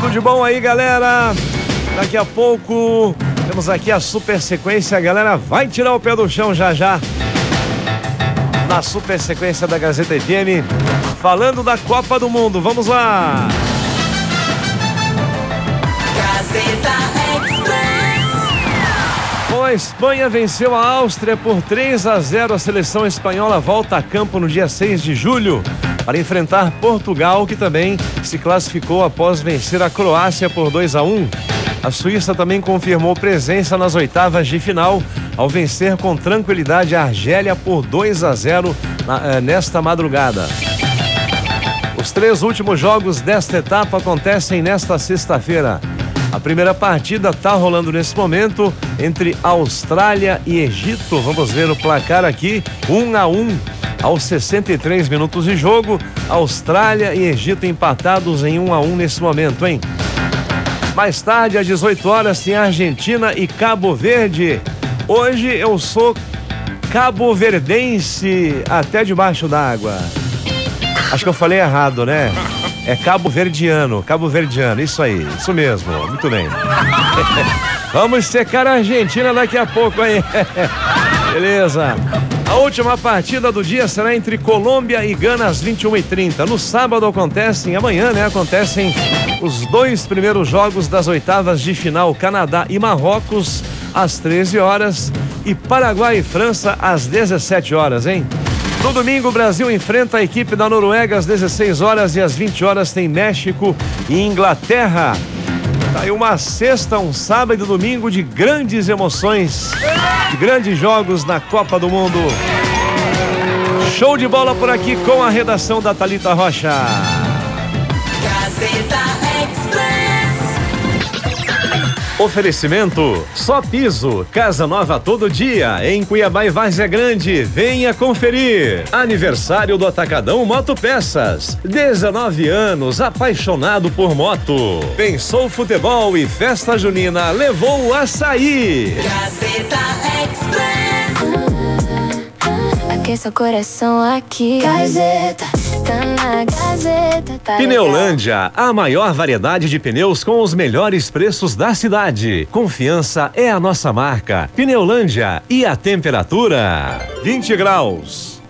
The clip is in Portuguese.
Tudo de bom aí, galera? Daqui a pouco temos aqui a super sequência. A galera vai tirar o pé do chão já já. Na super sequência da Gazeta FM, falando da Copa do Mundo. Vamos lá! Gazeta Express. Bom, a Espanha venceu a Áustria por 3-0. A seleção espanhola volta a campo no dia 6 de julho para enfrentar Portugal, que também se classificou após vencer a Croácia por 2-1. A Suíça também confirmou presença nas oitavas de final ao vencer com tranquilidade a Argélia por 2-0 nesta madrugada. Os 3 últimos jogos desta etapa acontecem nesta sexta-feira. A primeira partida está rolando nesse momento entre Austrália e Egito. Vamos ver o placar aqui, 1-1. Aos 63 minutos de jogo, Austrália e Egito empatados em 1-1 nesse momento, hein? Mais tarde, às 18 horas, tem Argentina e Cabo Verde. Hoje eu sou cabo-verdense até debaixo d'água. Acho que eu falei errado, né? É cabo-verdiano, isso aí, isso mesmo, muito bem. Vamos secar a Argentina daqui a pouco, hein? Beleza. A última partida do dia será entre Colômbia e Gana às 21h30. No sábado amanhã, acontecem os 2 primeiros jogos das oitavas de final, Canadá e Marrocos às 13 horas e Paraguai e França às 17 horas, hein? No domingo, o Brasil enfrenta a equipe da Noruega às 16 horas e às 20 horas tem México e Inglaterra. Tá aí uma sexta, um sábado e domingo de grandes emoções, de grandes jogos na Copa do Mundo. Show de bola por aqui com a redação da Thalita Rocha. Gazeta Express. Oferecimento Só Piso, casa nova todo dia, em Cuiabá e Várzea Grande. Venha conferir. Aniversário do Atacadão Moto Peças. 19 anos, apaixonado por moto. Pensou futebol e festa junina, levou o açaí. Gazeta Express. Aqueça o coração aqui. Gazeta, tá na Gazeta, tá Pneulândia, a maior variedade de pneus com os melhores preços da cidade. Confiança é a nossa marca. Pneulândia, e a temperatura? 20 graus.